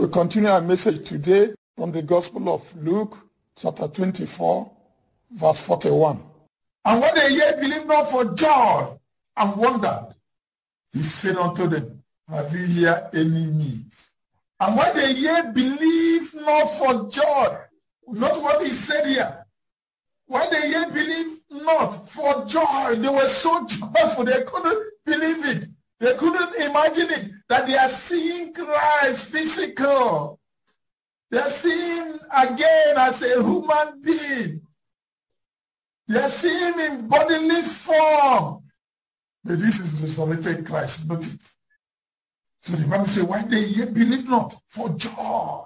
continue our message today from the Gospel of Luke, chapter 24, verse 41. And when they yet believed not for joy and wondered, he said unto them, have you here any need? And when they yet believed not for joy, not what he said here. When they yet believed not for joy, they were so joyful, they couldn't believe it. They couldn't imagine it, that they are seeing Christ physical. They are seeing again as a human being. They are seeing him in bodily form. But this is resurrected Christ, not it. So the Bible says, why they yet believe not for joy.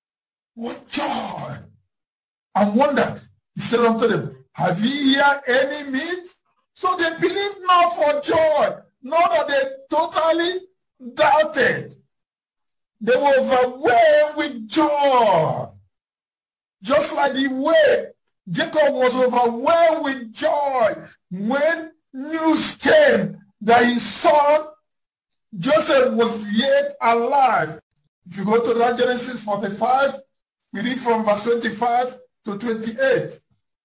What joy? And wondered. He said unto them, have ye here any meat? So they believed not for joy. Not that they totally doubted. They were overwhelmed with joy. Just like the way Jacob was overwhelmed with joy when news came that his son Joseph was yet alive. If you go to that Genesis 45, we read from verse 25 to 28.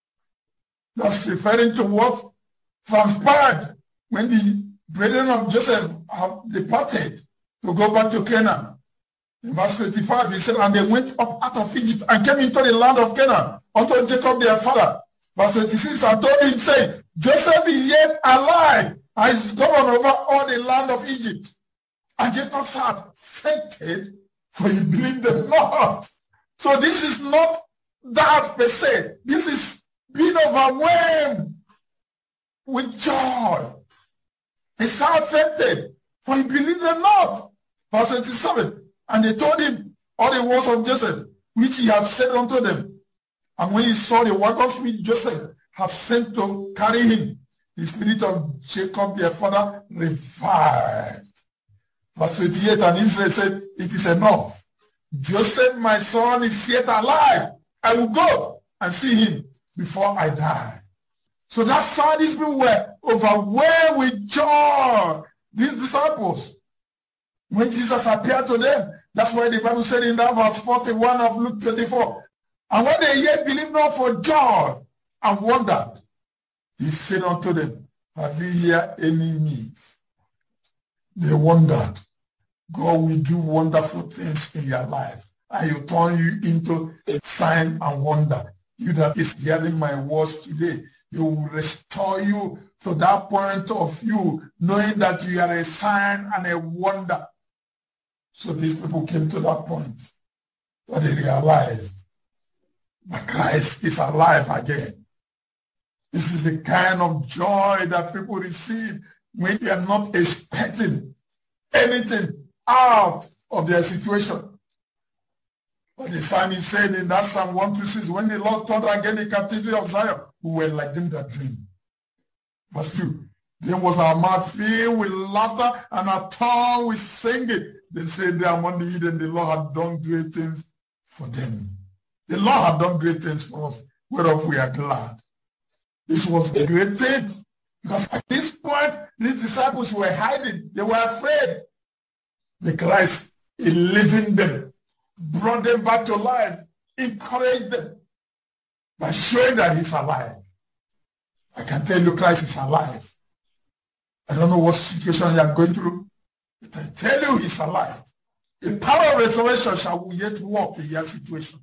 That's referring to what transpired when the brethren of Joseph have departed to go back to Canaan. In verse 25, he said, and they went up out of Egypt and came into the land of Canaan unto Jacob their father. Verse 26, and told him, saying, Joseph is yet alive, and is gone over all the land of Egypt. And Jacob's heart fainted, for he believed them not. So this is not that per se. This is being overwhelmed with joy. His heart fainted, for he believed them not. Verse 27, and they told him all the words of Joseph, which he had said unto them. And when he saw the wagons which Joseph had sent to carry him, the spirit of Jacob their father revived. Verse 28, and Israel said, it is enough. Joseph, my son, is yet alive. I will go and see him before I die. So that's how these people were overwhelmed with joy. These disciples, when Jesus appeared to them, that's why the Bible said in that verse 41 of Luke 24, and when they yet believed not for joy and wondered, he said unto them, have you here any need? They wondered. God will do wonderful things in your life, and he'll turn you into a sign and wonder. You that is hearing my words today, he will restore you to that point of you, knowing that you are a sign and a wonder. So these people came to that point that they realized that Christ is alive again. This is the kind of joy that people receive when they are not expecting anything out of their situation. But the psalmist said in that Psalm 126, when the Lord turned again the captivity of Zion, we were like them that dream. Verse 2, then was our mouth filled with laughter and our tongue with singing. They said they among the heathen, the Lord had done great things for them. The Lord had done great things for us, whereof we are glad. This was a great thing, because at this point, these disciples were hiding. They were afraid. The Christ, in leaving them, brought them back to life, encouraged them by showing that he's alive. I can tell you Christ is alive. I don't know what situation you are going through, but I tell you he's alive. The power of resurrection shall yet work in your situation.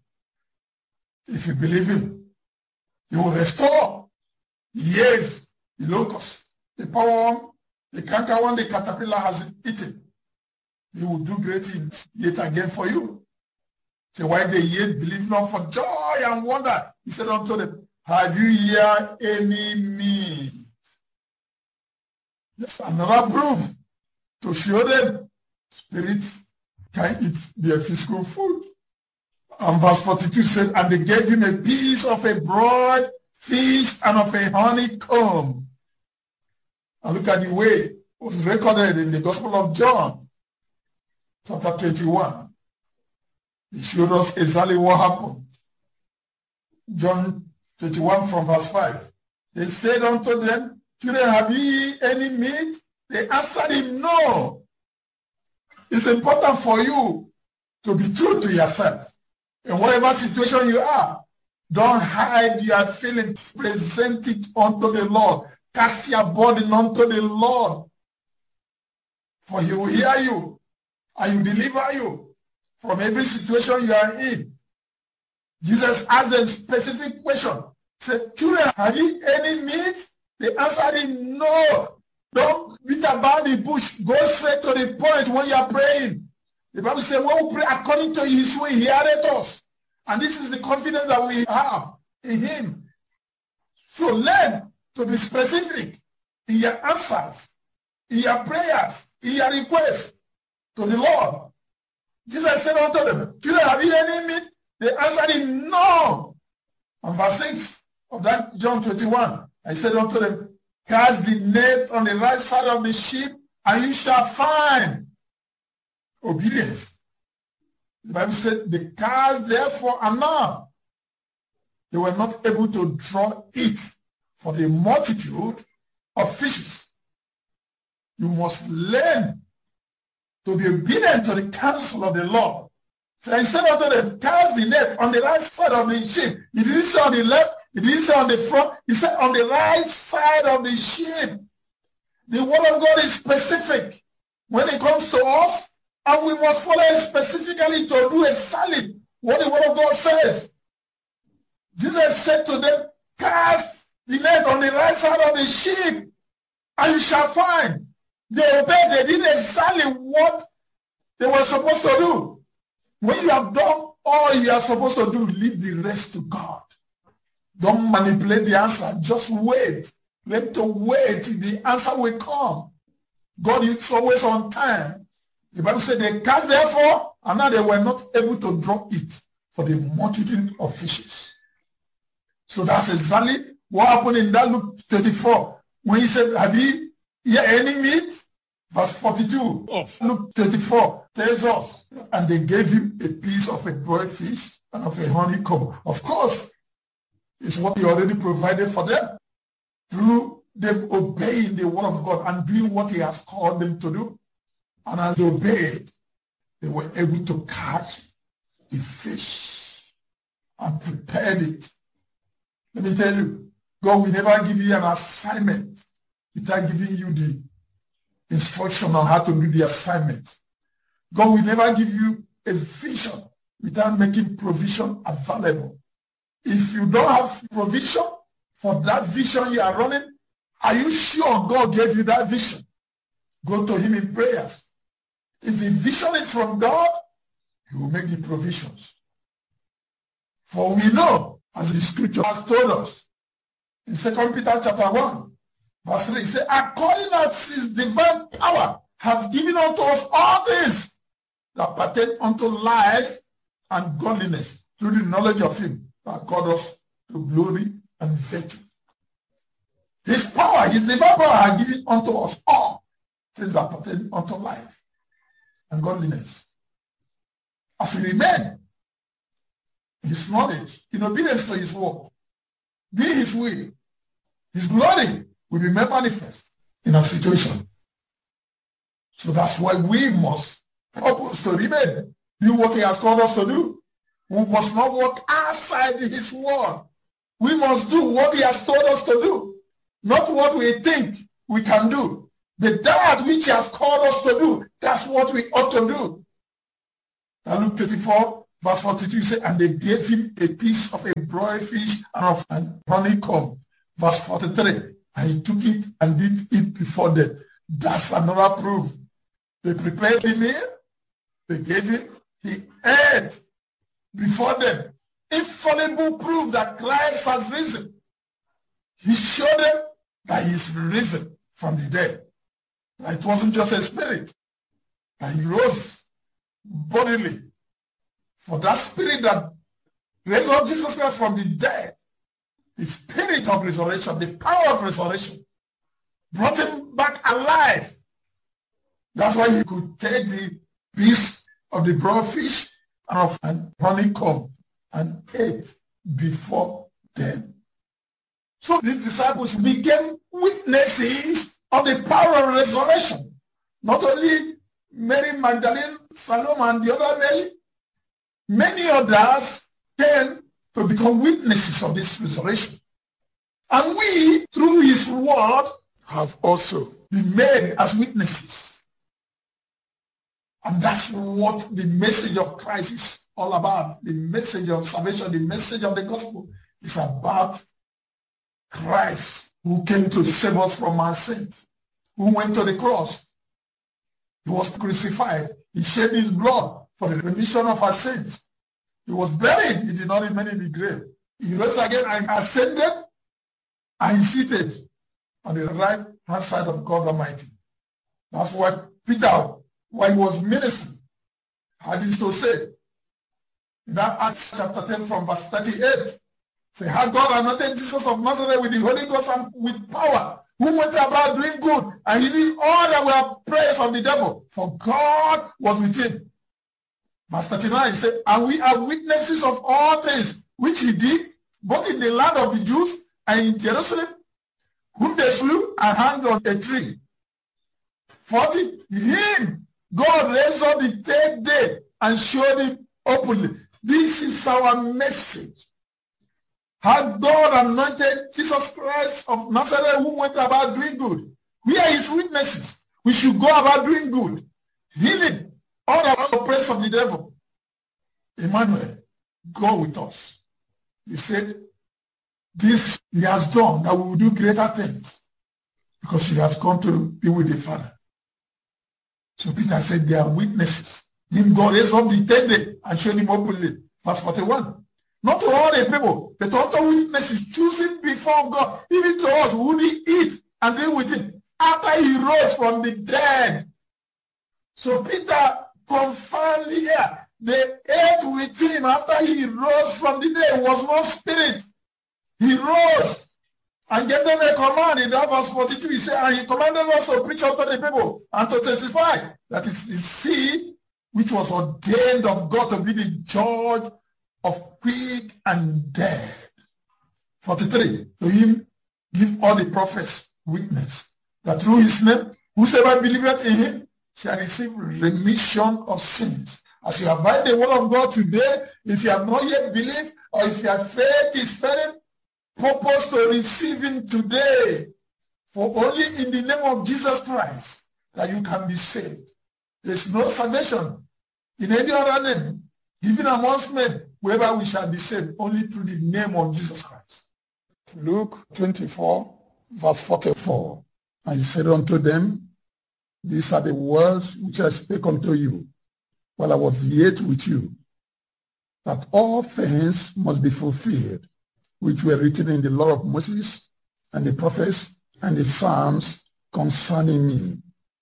If you believe him, he will restore. Yes, the locust, the power, the canker one, the caterpillar has eaten. He will do great things yet again for you. So why they yet believe not for joy and wonder, he said unto them, have you here any meat? That's another proof to show them spirits can eat their physical food. And verse 42 said, and they gave him a piece of a broad fish and of a honeycomb. And look at the way it was recorded in the Gospel of John, chapter 21. It showed us exactly what happened. John 21 from verse 5. They said unto them, children, have ye any meat? They answered him, no. It's important for you to be true to yourself. In whatever situation you are, don't hide your feelings. Present it unto the Lord. Cast your burden unto the Lord. For he will hear you and he will deliver you from every situation you are in. Jesus asked a specific question. He said, children, have you any meat? They answered him, no. Don't beat about the bush. Go straight to the point when you are praying. The Bible says, when we pray according to his way, he heareth us. And this is the confidence that we have in him. So learn to be specific in your answers, in your prayers, in your requests to the Lord. Jesus said unto them, children, have you any meat? They answered him, no. And verse 6 of that John 21, I said unto them, cast the net on the right side of the ship, and you shall find obedience. The Bible said, the cast therefore are now. They were not able to draw it for the multitude of fishes. You must learn to be obedient to the counsel of the Lord. So he said unto them, cast the net on the right side of the ship. He didn't say on the left, he didn't say on the front, he said on the right side of the ship. The word of God is specific when it comes to us, and we must follow it specifically to do exactly what the word of God says. Jesus said to them, cast the net on the right side of the ship, and you shall find. They obeyed, they did exactly what they were supposed to do. When you have done all you are supposed to do, leave the rest to God. Don't manipulate the answer. Just wait. Let to wait till the answer will come. God is always on time. The Bible said they cast therefore, and now they were not able to draw it for the multitude of fishes. So that's exactly what happened in that Luke 24. When he said, have you here any meat? Verse 42 of Luke 24 tells us, and they gave him a piece of a broiled fish and of a honeycomb. Of course, it's what he already provided for them through them obeying the word of God and doing what he has called them to do. And as they obeyed, they were able to catch the fish and prepared it. Let me tell you, God will never give you an assignment without giving you the instruction on how to do the assignment. God will never give you a vision without making provision available. If you don't have provision for that vision you are running, are you sure God gave you that vision? Go to him in prayers. If the vision is from God, he will make the provisions. For we know, as the scripture has told us, in 2 Peter chapter 1, verse 3, it says, according as his divine power has given unto us all things that pertain unto life and godliness through the knowledge of him that called us to glory and virtue. His power, his divine power has given unto us all things that pertain unto life and godliness. As we remain in his knowledge, in obedience to his word, doing his will, his glory will be made manifest in our situation. So that's why we must purpose to remain, do what he has called us to do. We must not walk outside his word. We must do what he has told us to do, not what we think we can do, but that which he has called us to do. That's what we ought to do. Now Luke 24, verse 42 says, and they gave him a piece of a broiled fish and of an honeycomb. Verse 43, and he took it and did eat before them. That's another proof. They prepared the meal, they gave him, he ate before them. Infallible proof that Christ has risen. He showed them that he is risen from the dead. That it wasn't just a spirit, that he rose bodily. For that spirit that raised up Jesus Christ from the dead, the spirit of resurrection, the power of resurrection, brought him back alive. That's why he could take the piece of the broiled fish and of an honeycomb and ate before them. So these disciples became witnesses of the power of resurrection. Not only Mary Magdalene, Salome, and the other Mary, many others came to become witnesses of this resurrection. And we, through his word, have also been made as witnesses. And that's what the message of Christ is all about. The message of salvation, the message of the gospel is about Christ, who came to save us from our sins, who went to the cross. He was crucified. He shed his blood for the remission of our sins. He was buried. He did not remain in the grave. He rose again and ascended and he seated on the right hand side of God Almighty. That's what Peter, while he was ministering, had this to say. In that Acts chapter 10 from verse 38, say, how God anointed Jesus of Nazareth with the Holy Ghost and with power, who went about doing good, and he did all that were praise of the devil, for God was with him. Verse 39, he said, and we are witnesses of all things which he did, both in the land of the Jews and in Jerusalem, whom they slew and hanged on a tree. 40, him God raised up the third day and showed him openly. This is our message. How God anointed Jesus Christ of Nazareth, who went about doing good. We are his witnesses. We should go about doing good, healing all the oppressed of the devil. Emmanuel, go with us. He said, this he has done, that we will do greater things, because he has come to be with the Father. So Peter said, they are witnesses. Him God raised up the third day and showed him openly. Verse 41. Not to all the people, but to all witnesses choosing before God, even to us, who would he eat and drink with him after he rose from the dead. So Peter confirmed here, they ate with him after he rose from the dead. It was no spirit. He rose and gave them a command. In that verse 42, he said, and he commanded us to preach unto the people and to testify that it is the seed which was ordained of God to be the judge of quick and dead. 43, to him give all the prophets witness that through his name, whosoever believeth in him shall receive remission of sins. As you abide the word of God today, if you have not yet believed, or if your faith is failing, purpose to receive him today. For only in the name of Jesus Christ that you can be saved. There's no salvation in any other name, even amongst men, wherever we shall be saved, only through the name of Jesus Christ. Luke 24, verse 44. And he said unto them, these are the words which I spake unto you while I was yet with you, that all things must be fulfilled, which were written in the law of Moses and the prophets and the Psalms concerning me.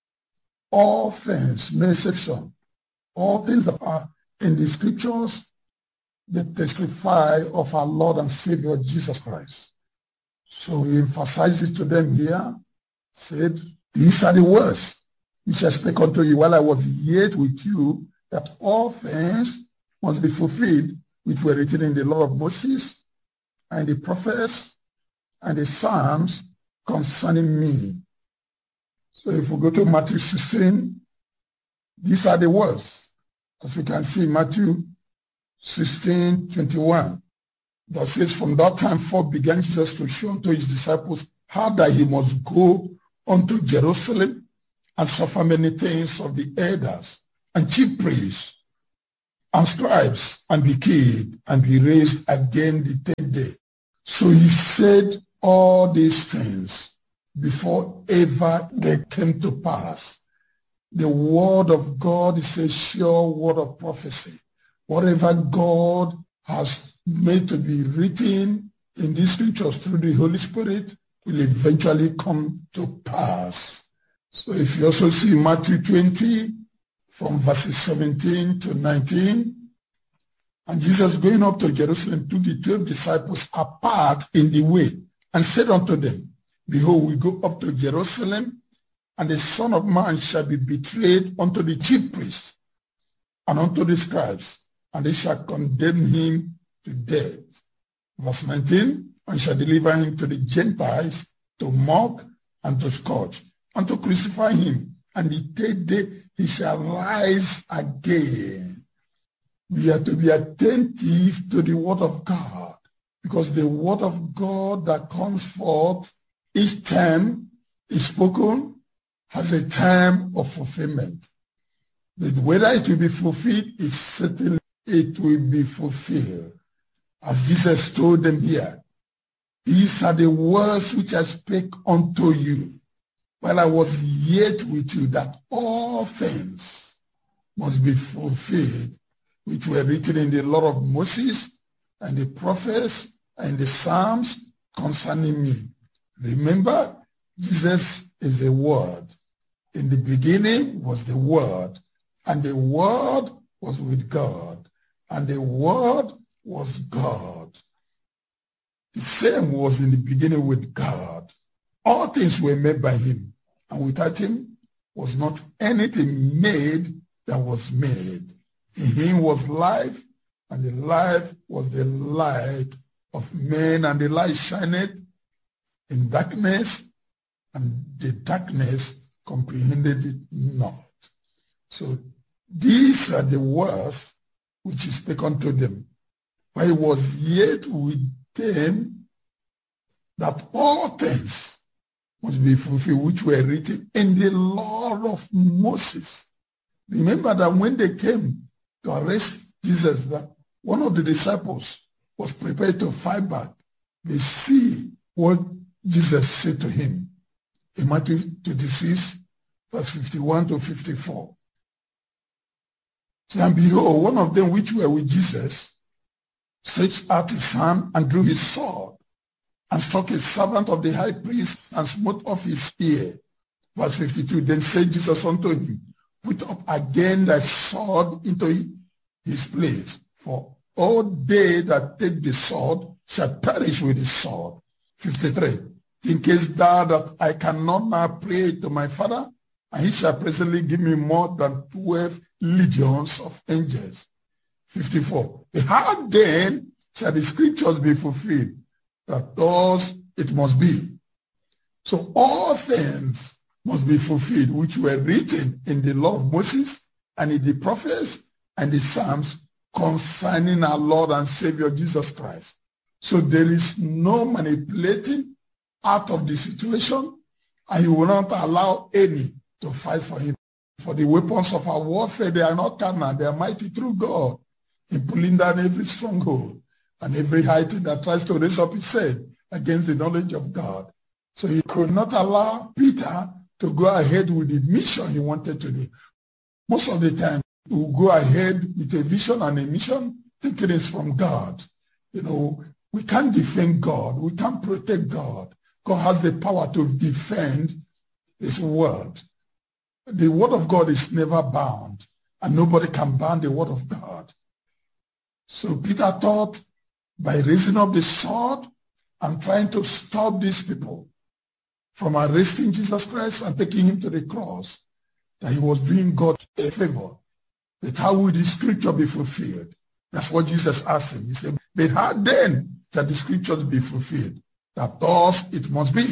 All things, no exception, all things that are in the scriptures, they testify of our Lord and Savior Jesus Christ. So he emphasizes to them here, said, these are the words which I spake unto you while I was yet with you, that all things must be fulfilled, which were written in the law of Moses and the prophets and the Psalms concerning me. So if we go to Matthew 16, these are the words. As we can see, Matthew 16:21, that says, from that time forth began Jesus to show unto his disciples how that he must go unto Jerusalem and suffer many things of the elders and chief priests and scribes, and be killed, and be raised again the third day. So he said all these things before ever they came to pass. The word of God is a sure word of prophecy. Whatever God has made to be written in these scriptures through the Holy Spirit will eventually come to pass. So if you also see Matthew 20, from verses 17 to 19, and Jesus going up to Jerusalem took the 12 disciples apart in the way and said unto them, behold, we go up to Jerusalem, and the Son of Man shall be betrayed unto the chief priests and unto the scribes, and they shall condemn him to death. Verse 19, and shall deliver him to the Gentiles to mock and to scourge and to crucify him. And the third day he shall rise again. We are to be attentive to the word of God, because the word of God that comes forth each time is spoken has a time of fulfillment. But whether it will be fulfilled is certainly it will be fulfilled. As Jesus told them here, these are the words which I spake unto you while I was yet with you, that all things must be fulfilled, which were written in the law of Moses and the prophets and the Psalms concerning me. Remember, Jesus is the Word. In the beginning was the Word, and the Word was with God, and the Word was God. The same was in the beginning with God. All things were made by him, and without him was not anything made that was made. In him was life, and the life was the light of men, and the light shineth in darkness, and the darkness comprehended it not. So these are the words which he spake unto them, while he was yet with them, that all things must be fulfilled which were written in the law of Moses. Remember that when they came to arrest Jesus, that one of the disciples was prepared to fight back. They see what Jesus said to him in Matthew 26, verse 51 to 54. And behold, one of them which were with Jesus stretched out his hand and drew his sword and struck a servant of the high priest and smote off his ear. Verse 52, then said Jesus unto him, put up again thy sword into his place, for all they that take the sword shall perish with the sword. 53, thinkest thou that I cannot now pray to my Father, and he shall presently give me more than 12 legions of angels? 54, how then shall the scriptures be fulfilled, that thus it must be? So all things must be fulfilled which were written in the law of Moses and in the prophets and the Psalms concerning our Lord and Savior Jesus Christ. So there is no manipulating out of the situation, and you will not allow any to fight for him. For the weapons of our warfare, they are not carnal, they are mighty through God, in pulling down every stronghold and every high thing that tries to raise up his head against the knowledge of God. So he could not allow Peter to go ahead with the mission he wanted to do. Most of the time, he will go ahead with a vision and a mission thinking it's from God. You know, we can't defend God. We can't protect God. God has the power to defend his word. The word of God is never bound, and nobody can ban the word of God. So Peter thought by raising up the sword and trying to stop these people from arresting Jesus Christ and taking him to the cross, that he was doing God a favor. But how would the scripture be fulfilled? That's what Jesus asked him. He said, but how then shall the scriptures be fulfilled? That thus it must be.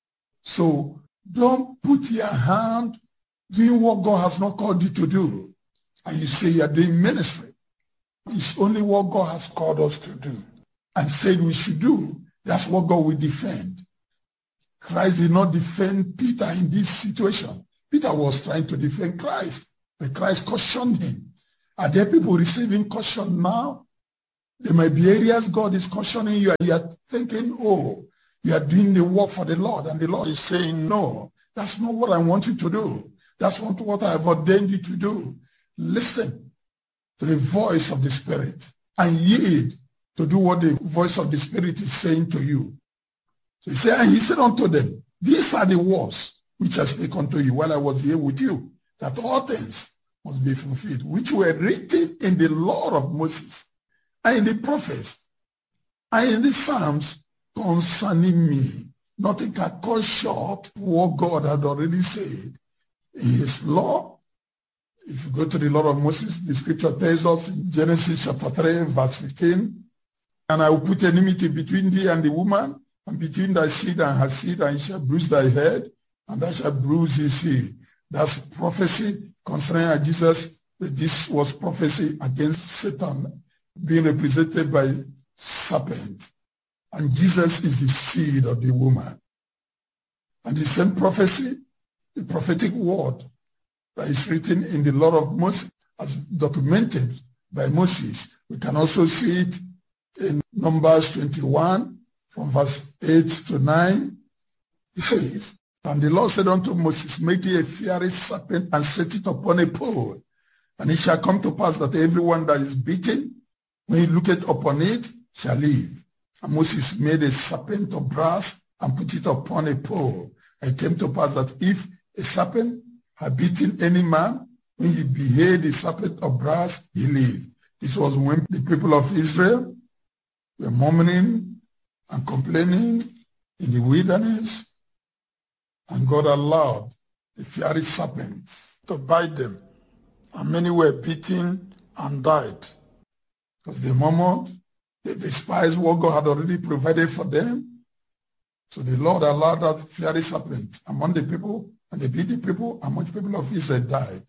So don't put your hand doing what God has not called you to do, and you say you are doing ministry. It's only what God has called us to do and said we should do. That's what God will defend. Christ did not defend Peter in this situation. Peter was trying to defend Christ, but Christ cautioned him. Are there people receiving caution now? There might be areas God is cautioning you, and you are thinking, oh, you are doing the work for the Lord, and the Lord is saying, no, that's not what I want you to do. That's not what I have ordained you to do. Listen to the voice of the Spirit and yield to do what the voice of the Spirit is saying to you. So he said unto them, these are the words which I speak unto you while I was here with you, that all things must be fulfilled, which were written in the law of Moses and in the prophets and in the Psalms concerning me. Nothing can cut short what God had already said in his law. If you go to the law of Moses, the scripture tells us in Genesis chapter 3, verse 15, and I will put enmity between thee and the woman, and between thy seed and her seed, and he shall bruise thy head, and thou shalt bruise his heel. That's prophecy concerning Jesus But this was prophecy against Satan being represented by serpent. And Jesus is the seed of the woman. And the same prophecy, the prophetic word that is written in the law of Moses, as documented by Moses. We can also see it in Numbers 21 from verse 8 to 9. It says, and the Lord said unto Moses, make thee a fiery serpent and set it upon a pole. And it shall come to pass that everyone that is beaten, when he looketh upon it, shall live. And Moses made a serpent of brass and put it upon a pole. And it came to pass that if a serpent had beaten any man, when he beheld the serpent of brass, he lived. This was when the people of Israel were murmuring and complaining in the wilderness, and God allowed the fiery serpents to bite them, and many were beaten and died because they murmured, they despised what God had already provided for them. So the Lord allowed that fiery serpent among the people, and they beat the people, and much people of Israel died.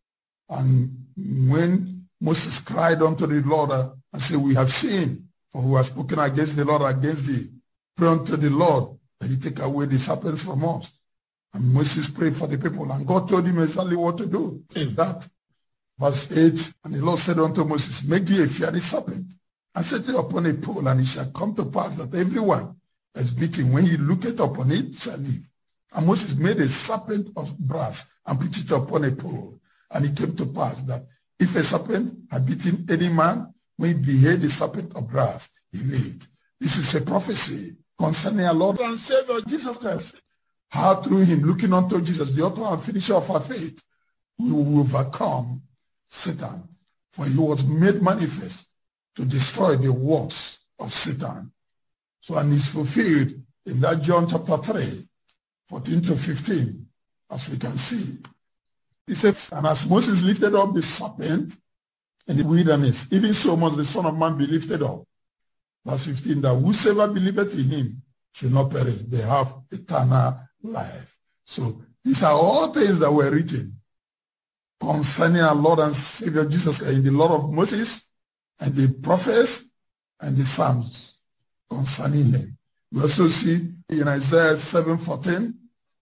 And when Moses cried unto the Lord and said, we have sinned, for we have spoken against the Lord, against thee, pray unto the Lord that he take away the serpents from us. And Moses prayed for the people, and God told him exactly what to do in that. Verse 8, and the Lord said unto Moses, make thee a fiery serpent, and set it upon a pole, and it shall come to pass that everyone that is beaten, when he looketh upon it, shall live. And Moses made a serpent of brass and put it upon a pole. And it came to pass that if a serpent had beaten any man, when he beheld the serpent of brass, he lived. This is a prophecy concerning our Lord and Savior Jesus Christ. How through him, looking unto Jesus, the author and finisher of our faith, we will overcome Satan. For he was made manifest to destroy the works of Satan. So, and it's fulfilled in that John chapter 3, 14 to 15, as we can see. He says, and as Moses lifted up the serpent in the wilderness, even so must the Son of Man be lifted up. Verse 15, that whosoever believeth in him should not perish, they have eternal life. So these are all things that were written concerning our Lord and Savior Jesus Christ in the law of Moses and the prophets and the Psalms concerning him. We also see in Isaiah 7:14,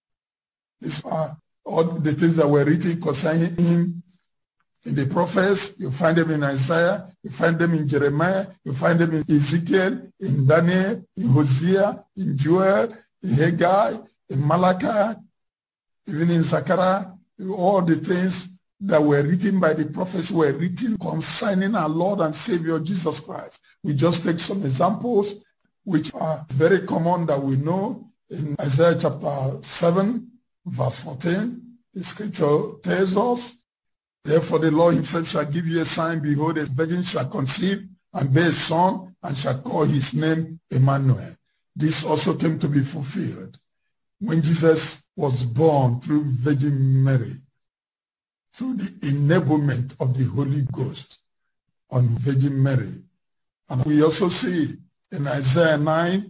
these are all the things that were written concerning him in the prophets. You find them in Isaiah, you find them in Jeremiah, you find them in Ezekiel, in Daniel, in Hosea, in Joel, in Haggai, in Malachi, even in Zechariah. All the things that were written by the prophets were written concerning our Lord and Savior Jesus Christ. We just take some examples which are very common that we know. In Isaiah chapter 7, verse 14, the scripture tells us, therefore the Lord himself shall give you a sign, behold, a virgin shall conceive and bear a son, and shall call his name Emmanuel. This also came to be fulfilled when Jesus was born through Virgin Mary, through the enablement of the Holy Ghost on Virgin Mary. And we also see in Isaiah 9,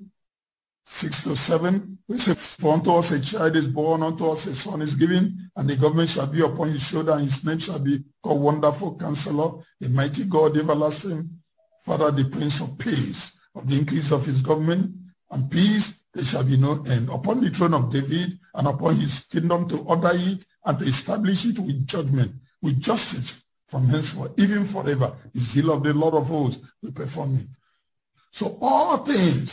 6 to 7, we say, for unto us a child is born, unto us a son is given, and the government shall be upon his shoulder, and his name shall be called Wonderful Counselor, the Mighty God, Everlasting Father, the Prince of Peace. Of the increase of his government and peace, there shall be no end. Upon the throne of David and upon his kingdom, to order it and to establish it with judgment, with justice from henceforth, even forever. The zeal of the Lord of hosts will perform it. So all things